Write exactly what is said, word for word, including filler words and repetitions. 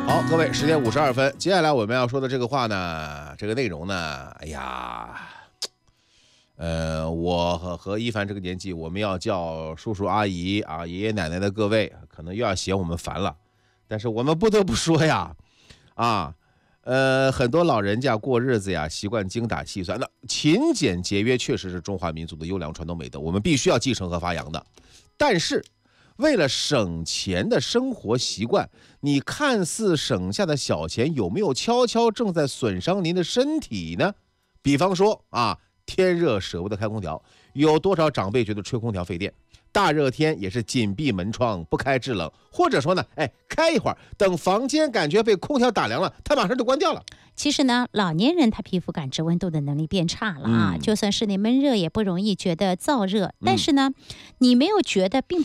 好，各位，十点五十二分，接下来我们要说的这个话呢，这个内容呢，哎呀，呃，我和和一凡这个年纪，我们要叫叔叔阿姨啊、爷爷奶奶的各位，可能又要嫌我们烦了，但是我们不得不说呀，啊。呃，很多老人家过日子呀，习惯精打细算。那勤俭节约确实是中华民族的优良传统美德，我们必须要继承和发扬的。但是，为了省钱的生活习惯，你看似省下的小钱，有没有悄悄正在损伤您的身体呢？比方说啊，天热舍不得开空调，有多少长辈觉得吹空调费电？大热天也是紧闭门窗不开制冷，或者说呢，哎，开一会儿，等房间感觉被空调打凉了，它马上就关掉了。 其实呢，老年人他皮肤感知温度的能力变差了啊， 嗯、 就算室内闷热也不容易觉得燥热，但是呢，你没有觉得并